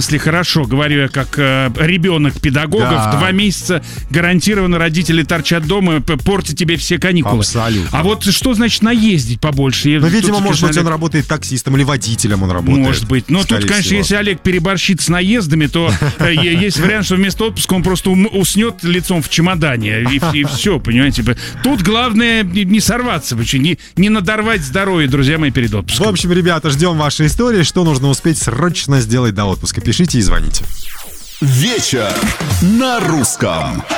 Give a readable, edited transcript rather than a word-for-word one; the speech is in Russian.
если хорошо, говорю я как ребенок педагогов, Да. 2 месяца гарантированно родители торчат дома, портят тебе все каникулы. Абсолютно. А вот что значит наездить побольше? Ну, видимо, Тут, может быть, конечно, он работает таксистом или водителем он работает. может быть. Но тут, скорее конечно, всего. если Олег переборщит с наездами, то есть вариант, что вместо отпуска он просто уснет лицом в чемодане. И все, понимаете. Тут главное не сорваться, не надорвать здоровье, друзья мои, перед В отпуском. общем, ребята, ждем вашей истории. Что нужно успеть срочно сделать до отпуска? Пишите и звоните. Вечер на русском.